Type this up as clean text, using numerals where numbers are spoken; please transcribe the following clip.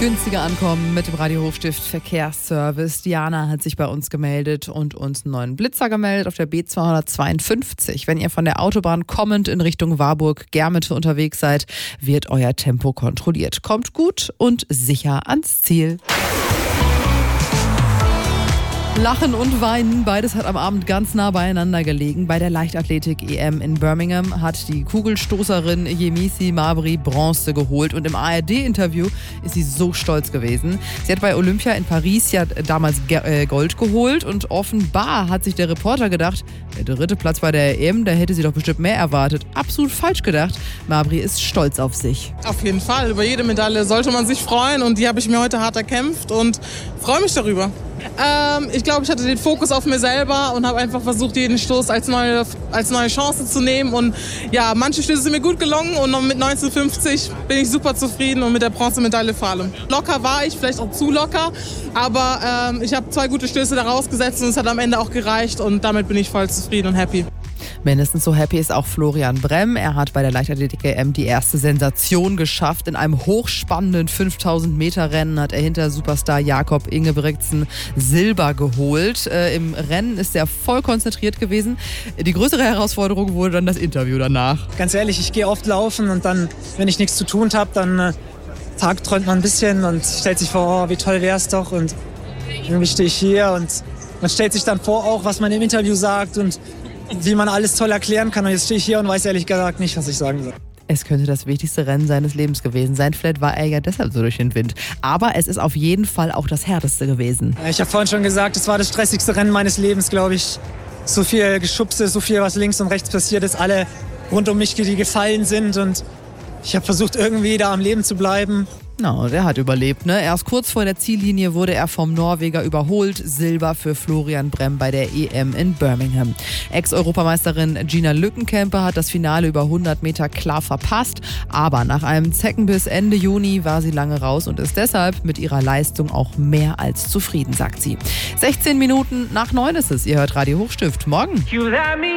Günstiger ankommen mit dem Radio Hochstift Verkehrsservice. Diana hat sich bei uns gemeldet und uns einen neuen Blitzer gemeldet auf der B252. Wenn ihr von der Autobahn kommend in Richtung Warburg-Germete unterwegs seid, wird euer Tempo kontrolliert. Kommt gut und sicher ans Ziel. Lachen und Weinen, beides hat am Abend ganz nah beieinander gelegen. Bei der Leichtathletik-EM in Birmingham hat die Kugelstoßerin Yemisi Mabry Bronze geholt und im ARD-Interview ist sie so stolz gewesen. Sie hat bei Olympia in Paris ja damals Gold geholt und offenbar hat sich der Reporter gedacht, der dritte Platz bei der EM, da hätte sie doch bestimmt mehr erwartet. Absolut falsch gedacht. Mabry ist stolz auf sich. Auf jeden Fall, über jede Medaille sollte man sich freuen und die habe ich mir heute hart erkämpft und freue mich darüber. Ich glaube, ich hatte den Fokus auf mir selber und habe einfach versucht, jeden Stoß als neue Chance zu nehmen. Und ja, manche Stöße sind mir gut gelungen und mit 1950 bin ich super zufrieden und mit der Bronzemedaille vor allem. Locker war ich, vielleicht auch zu locker, aber ich habe 2 gute Stöße da rausgesetzt und es hat am Ende auch gereicht und damit bin ich voll zufrieden und happy. Mindestens so happy ist auch Florian Bremm. Er hat bei der Leichtathletik-EM die erste Sensation geschafft. In einem hochspannenden 5000-Meter-Rennen hat er hinter Superstar Jakob Ingebrigtsen Silber geholt. Im Rennen ist er voll konzentriert gewesen. Die größere Herausforderung wurde dann das Interview danach. Ganz ehrlich, ich gehe oft laufen und dann, wenn ich nichts zu tun habe, dann tagträumt man ein bisschen und stellt sich vor, oh, wie toll wäre es doch. Und irgendwie stehe ich hier und man stellt sich dann vor, auch was man im Interview sagt und wie man alles toll erklären kann. Und jetzt stehe ich hier und weiß ehrlich gesagt nicht, was ich sagen soll. Es könnte das wichtigste Rennen seines Lebens gewesen sein. Vielleicht war er ja deshalb so durch den Wind. Aber es ist auf jeden Fall auch das härteste gewesen. Ich habe vorhin schon gesagt, es war das stressigste Rennen meines Lebens, glaube ich. So viel Geschubse, so viel, was links und rechts passiert ist. Alle rund um mich, die gefallen sind. Und ich habe versucht, irgendwie da am Leben zu bleiben. Na, der hat überlebt, ne? Erst kurz vor der Ziellinie wurde er vom Norweger überholt. Silber für Florian Bremm bei der EM in Birmingham. Ex-Europameisterin Gina Lückenkämpe hat das Finale über 100 Meter klar verpasst. Aber nach einem Zeckenbiss Ende Juni war sie lange raus und ist deshalb mit ihrer Leistung auch mehr als zufrieden, sagt sie. 16 Minuten nach 9 ist es. Ihr hört Radio Hochstift. Morgen.